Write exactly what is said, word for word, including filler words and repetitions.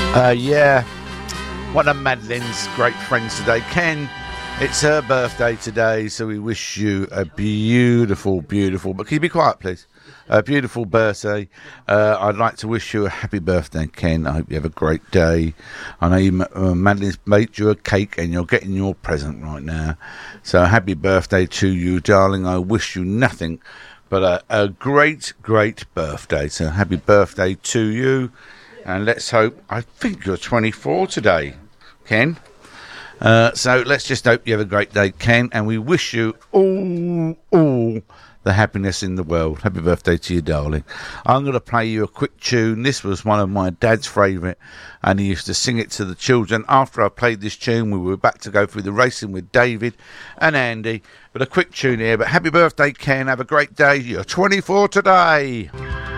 Uh, yeah, one of Madeline's great friends today, Ken. It's her birthday today, so we wish you a beautiful, beautiful, but can you be quiet, please? A beautiful birthday. Uh, I'd like to wish you a happy birthday, Ken. I hope you have a great day. I know you, uh, Madeline's made you a cake and you're getting your present right now. So happy birthday to you, darling. I wish you nothing but a, a great, great birthday. So happy birthday to you. And let's hope, I think you're twenty-four today, Ken. Uh, so let's just hope you have a great day, Ken. And we wish you all, all the happiness in the world. Happy birthday to you, darling. I'm going to play you a quick tune. This was one of my dad's favourite. And he used to sing it to the children. After I played this tune, we were back to go through the racing with David and Andy. But a quick tune here. But happy birthday, Ken. Have a great day. You're twenty-four today.